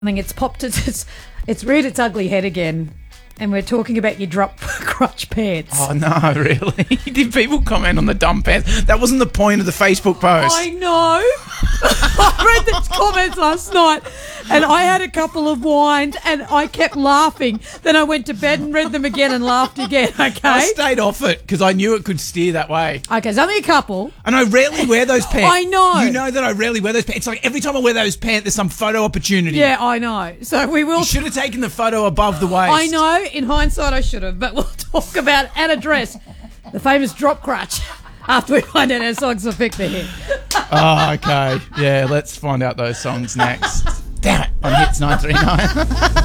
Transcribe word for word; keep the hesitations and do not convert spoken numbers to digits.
think it's popped its, it's it's reared its ugly head again, and we're talking about your drop crotch pants. Oh no, really? Did people comment on the dumb pants? That wasn't the point of the Facebook post. I know. I read the comments last night, and I had a couple of wines, and I kept laughing. Then I went to bed and read them again and laughed again. Okay. I stayed off it because I knew it could steer that way. Okay, there's only a couple. And I rarely wear those pants. I know. You know that I rarely wear those pants. It's like every time I wear those pants, there's some photo opportunity. Yeah, I know. So we will. You should have taken the photo above the waist. I know. In hindsight, I should have. But we'll talk about at a dress, the famous drop crutch, after we find out how songs affect the head. Oh, okay. Yeah, let's find out those songs next. Damn it. On Hits nine three nine.